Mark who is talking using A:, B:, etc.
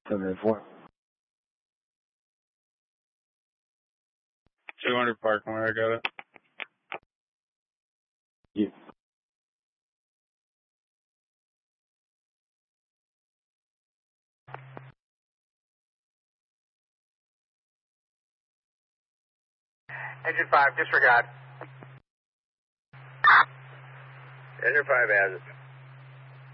A: 784.
B: 200 parking lot, I got it.
A: Yeah.
C: Engine 5, disregard. Engine 5 has it.